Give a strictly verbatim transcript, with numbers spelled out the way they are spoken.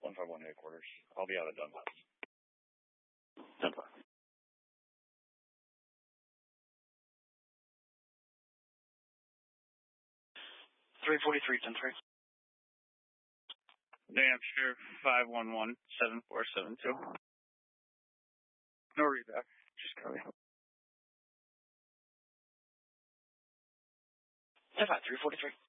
one five one headquarters. I'll be out of Dunlap. ten five. three forty-three, ten three. New Hampshire, five one one, seven four seven two. No reback. Just copy. ten five, three forty-three.